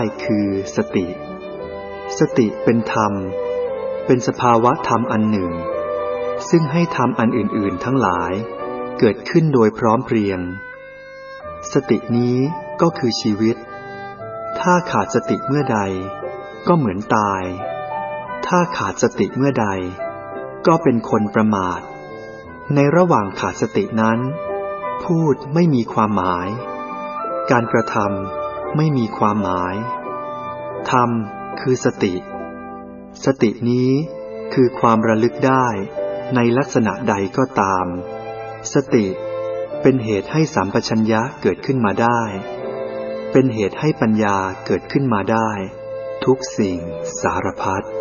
คือสติสติเป็นธรรมเป็นสภาวะธรรมอันหนึ่งซึ่งให้ธรรมอันอื่นๆทั้งหลายเกิดขึ้นโดยพร้อมเพรียงสตินี้ก็คือชีวิตถ้าขาดสติเมื่อใดก็เหมือนตายถ้าขาดสติเมื่อใดก็เป็นคนประมาทในระหว่างขาดสตินั้นพูดไม่มีความหมายการกระทำไม่มีความหมายธรรมคือสติสตินี้คือความระลึกได้ในลักษณะใดก็ตามสติเป็นเหตุให้สัมปชัญญะเกิดขึ้นมาได้เป็นเหตุให้ปัญญาเกิดขึ้นมาได้ทุกสิ่งสารพัด